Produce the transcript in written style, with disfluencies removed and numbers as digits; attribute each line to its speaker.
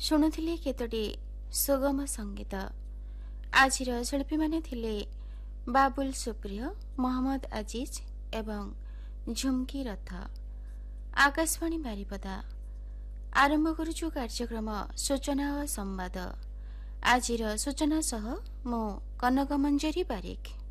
Speaker 1: ଶୁଣୁଥିଲେ କେତୋଟି ସୁଗମ ସଙ୍ଗୀତ। ଆଜିର ଶିଳ୍ପୀମାନେ ଥିଲେ ବାବୁଲ ସୁପ୍ରିୟ, ମହମ୍ମଦ আজিଜ ଏବଂ ଝୁମକି ରଥ। ଆକାଶବାଣୀ ବାରିପଦା। ଆରମ୍ଭ କରୁଛୁ କାର୍ଯ୍ୟକ୍ରମ ସୂଚନା ଓ ସମ୍ବାଦ। ଆଜିର ସୂଚନା ସହ ମୁଁ କନକ ମଞ୍ଜରୀ ବାରିକ।